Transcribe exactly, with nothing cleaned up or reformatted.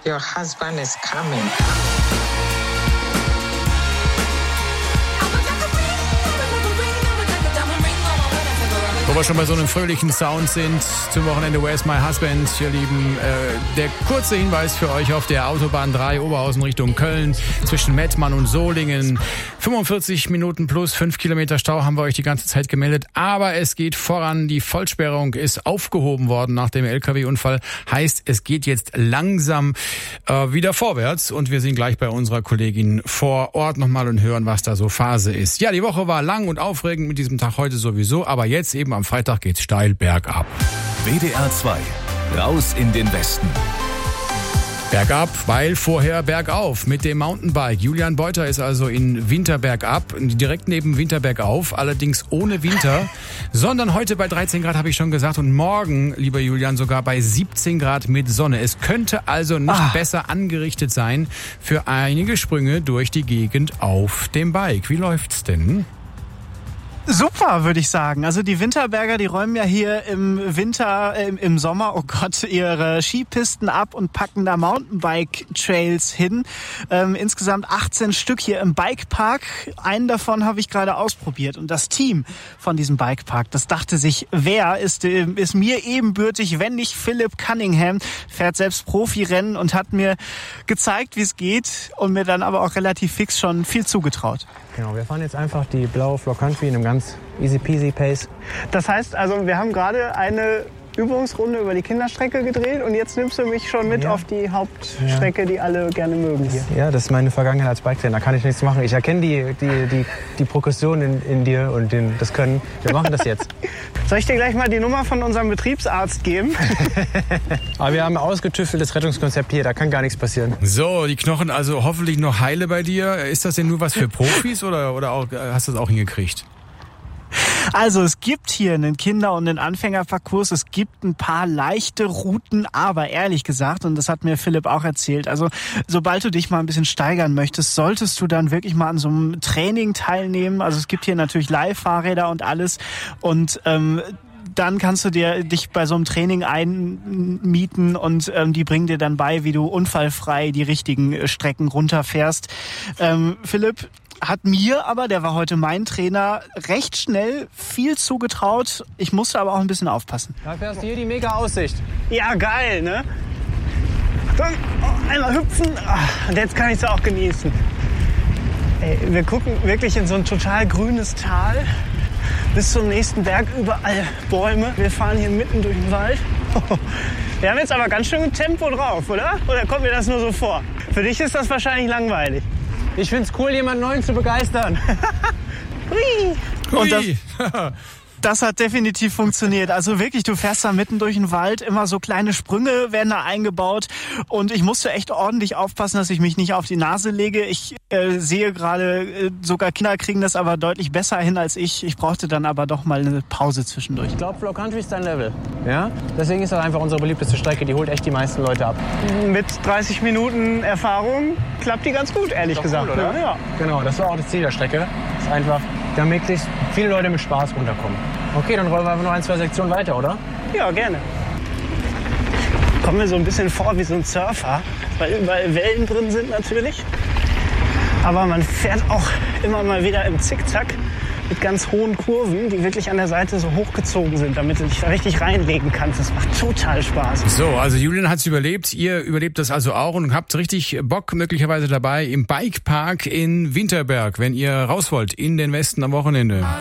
your husband is coming. Wo wir schon bei so einem fröhlichen Sound sind, zum Wochenende Where's My Husband, ihr Lieben. Äh, der kurze Hinweis für euch auf der Autobahn drei Oberhausen Richtung Köln zwischen Mettmann und Solingen. fünfundvierzig Minuten plus fünf Kilometer Stau haben wir euch die ganze Zeit gemeldet. Aber es geht voran. Die Vollsperrung ist aufgehoben worden nach dem L K W-Unfall. Heißt, es geht jetzt langsam äh, wieder vorwärts. Und wir sind gleich bei unserer Kollegin vor Ort nochmal und hören, was da so Phase ist. Ja, die Woche war lang und aufregend mit diesem Tag heute sowieso. Aber jetzt eben am Freitag geht's steil bergab. W D R zwei. Raus in den Westen. Bergab, weil vorher bergauf mit dem Mountainbike. Julian Beuter ist also in Winterbergab, direkt neben Winterbergauf, allerdings ohne Winter, sondern heute bei dreizehn Grad, habe ich schon gesagt, und morgen, lieber Julian, sogar bei siebzehn Grad mit Sonne. Es könnte also nicht ah. besser angerichtet sein für einige Sprünge durch die Gegend auf dem Bike. Wie läuft's denn? Super, würde ich sagen. Also die Winterberger, die räumen ja hier im Winter, äh, im Sommer, oh Gott, ihre Skipisten ab und packen da Mountainbike-Trails hin. Ähm, insgesamt achtzehn Stück hier im Bikepark. Einen davon habe ich gerade ausprobiert. Und das Team von diesem Bikepark, das dachte sich, wer ist, äh, ist mir ebenbürtig, wenn nicht Philipp Cunningham, fährt selbst Profirennen und hat mir gezeigt, wie es geht und mir dann aber auch relativ fix schon viel zugetraut. Genau, wir fahren jetzt einfach die blaue Floor Country in einem ganz easy peasy Pace. Das heißt also, wir haben gerade eine Übungsrunde über die Kinderstrecke gedreht und jetzt nimmst du mich schon mit ja. auf die Hauptstrecke, ja. die alle gerne mögen hier. Ja, das ist meine Vergangenheit als Biketrainer, da kann ich nichts machen. Ich erkenne die, die, die, die Progression in, in dir und den, das Können. Wir machen das jetzt. Soll ich dir gleich mal die Nummer von unserem Betriebsarzt geben? Aber wir haben ein ausgetüfteltes Rettungskonzept hier, da kann gar nichts passieren. So, die Knochen also hoffentlich noch heile bei dir. Ist das denn nur was für Profis oder, oder auch, hast du das auch hingekriegt? Also es gibt hier einen Kinder- und einen Anfängerparcours, es gibt ein paar leichte Routen, aber ehrlich gesagt, und das hat mir Philipp auch erzählt, also sobald du dich mal ein bisschen steigern möchtest, solltest du dann wirklich mal an so einem Training teilnehmen. Also es gibt hier natürlich Leihfahrräder und alles und ähm, dann kannst du dir dich bei so einem Training einmieten und ähm, die bringen dir dann bei, wie du unfallfrei die richtigen Strecken runterfährst. Ähm, Philipp hat mir aber, der war heute mein Trainer, recht schnell viel zugetraut. Ich musste aber auch ein bisschen aufpassen. Da fährst du hier die mega Aussicht. Ja, geil, ne? Dann oh, einmal hüpfen und jetzt kann ich es auch genießen. Ey, wir gucken wirklich in so ein total grünes Tal. Bis zum nächsten Berg überall Bäume. Wir fahren hier mitten durch den Wald. Wir haben jetzt aber ganz schön Tempo drauf, oder? Oder kommt mir das nur so vor? Für dich ist das wahrscheinlich langweilig. Ich find's cool, jemanden Neuen zu begeistern. Hui. Und das, das hat definitiv funktioniert. Also wirklich, du fährst da mitten durch den Wald, immer so kleine Sprünge werden da eingebaut. Und ich musste echt ordentlich aufpassen, dass ich mich nicht auf die Nase lege. Ich äh, sehe gerade, äh, sogar Kinder kriegen das aber deutlich besser hin als ich. Ich brauchte dann aber doch mal eine Pause zwischendurch. Ich glaube, Floor Country ist dein Level. Ja? Deswegen ist das einfach unsere beliebteste Strecke. Die holt echt die meisten Leute ab. Mit dreißig Minuten Erfahrung klappt die ganz gut, ehrlich gesagt. Cool, oder? Ja, ja. Genau, das war auch das Ziel der Strecke. Das ist einfach, damit möglichst viele Leute mit Spaß runterkommen. Okay, dann rollen wir einfach noch ein, zwei Sektionen weiter, oder? Ja, gerne. Kommen wir so ein bisschen vor wie so ein Surfer, weil überall Wellen drin sind natürlich. Aber man fährt auch immer mal wieder im Zickzack mit ganz hohen Kurven, die wirklich an der Seite so hochgezogen sind, damit du dich da richtig reinlegen kannst. Das macht total Spaß. So, also Julian hat's überlebt. Ihr überlebt das also auch und habt richtig Bock möglicherweise dabei im Bikepark in Winterberg, wenn ihr raus wollt in den Westen am Wochenende.